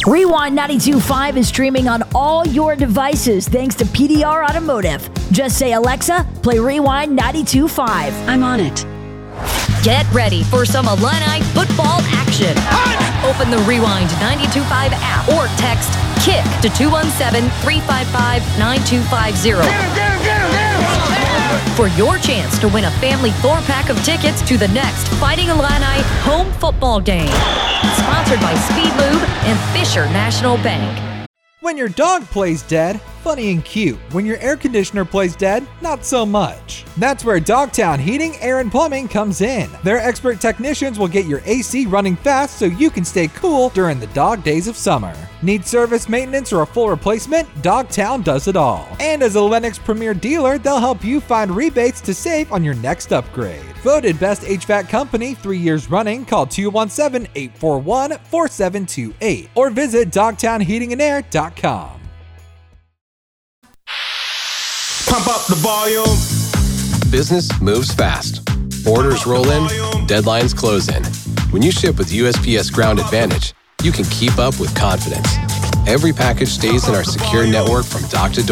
Rewind 92.5 is streaming on all your devices thanks to PDR Automotive. Just say, Alexa, play Rewind 92.5. I'm on it. Get ready for some Illini football action. Open the Rewind 92.5 app or text KICK to 217-355-9250 for your chance to win a family 4-pack of tickets to the next Fighting Illini home football game. Sponsored by Speed Lube and Fisher National Bank. When your dog plays dead, funny and cute. When your air conditioner plays dead, not so much. That's where Dogtown Heating, Air, and Plumbing comes in. Their expert technicians will get your AC running fast so you can stay cool during the dog days of summer. Need service, maintenance, or a full replacement? Dogtown does it all. And as a Lennox Premier dealer, they'll help you find rebates to save on your next upgrade. Voted Best HVAC Company 3 years running, call 217-841-4728 or visit dogtownheatingandair.com. Pump up the volume. Business moves fast. Orders roll in, deadlines close in. When you ship with USPS Ground Advantage, you can keep up with confidence. Every package stays in our secure network from dock to door.